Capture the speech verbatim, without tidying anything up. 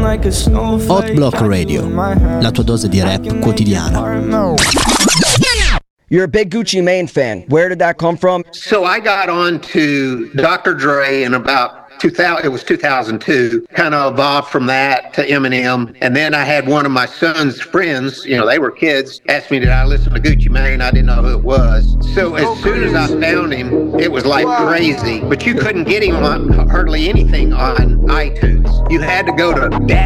Hot Block Radio, la tua dose di rap quotidiana. You're a big Gucci Mane fan. Where did that come from? So I got on to Doctor Dre in about two thousand, it was two thousand two, kind of evolved from that to Eminem. And then I had one of my son's friends, you know, they were kids, asked me, did I listen to Gucci Mane? I didn't know who it was. So as soon as I found him, it was like crazy. But you couldn't get him on hardly anything on iTunes. You had to go to